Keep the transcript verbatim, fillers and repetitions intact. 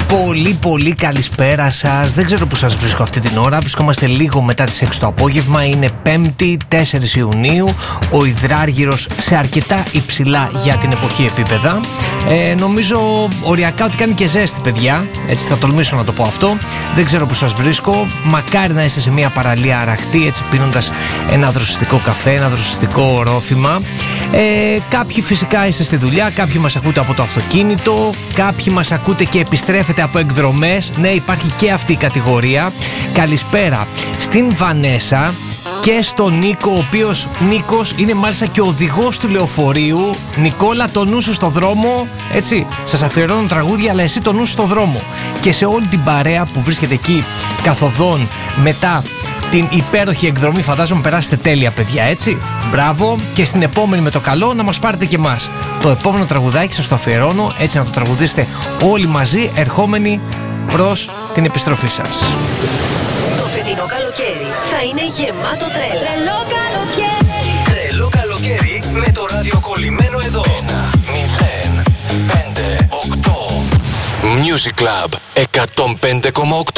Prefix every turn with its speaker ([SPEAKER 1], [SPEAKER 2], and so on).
[SPEAKER 1] Πολύ πολύ καλησπέρα σας. Δεν ξέρω που σας βρίσκω αυτή την ώρα. Βρισκόμαστε λίγο μετά τις έξι το απόγευμα. Είναι πέμπτη, τέσσερις Ιουνίου. Ο υδράργυρος σε αρκετά υψηλά για την εποχή επίπεδα. ε, Νομίζω οριακά ότι κάνει και ζέστη, παιδιά. Έτσι θα τολμήσω να το πω αυτό. Δεν ξέρω που σας βρίσκω. Μακάρι να είστε σε μια παραλία αραχτή, έτσι πίνοντας ένα δροσιστικό καφέ, ένα δροσιστικό ορόφημα. ε, Κάποιοι φυσικά είστε στη δουλειά, κάποιοι μας ακούτε από το αυτοκίνητο, κάποιοι μας ακούτε και επιστρέφετε από εκδρομές. Ναι, υπάρχει και αυτή η κατηγορία. Καλησπέρα στην Βανέσα και στον Νίκο, ο οποίος Νίκος είναι μάλιστα και οδηγός του λεωφορείου. Νικόλα, το νου σου στο δρόμο. Έτσι, σας αφιερώνω τραγούδια, αλλά εσύ το νου σου στο δρόμο. Και σε όλη την παρέα που βρίσκεται εκεί καθοδόν μετά την υπέροχη εκδρομή, φαντάζομαι περάσετε τέλεια, παιδιά, έτσι. Μπράβο, και στην επόμενη με το καλό να μας πάρετε και εμάς. Το επόμενο τραγουδάκι σας το αφιερώνω, έτσι να το τραγουδήσετε όλοι μαζί, ερχόμενοι προς την επιστροφή σας.
[SPEAKER 2] Το φετινό καλοκαίρι θα είναι γεμάτο τρέλα.
[SPEAKER 3] Τρελό καλοκαίρι.
[SPEAKER 4] Τρελό καλοκαίρι με το ράδιο κολλημένο εδώ. ένα, μηδέν, πέντε, οκτώ.
[SPEAKER 5] Music Club εκατόν πέντε κόμμα οκτώ.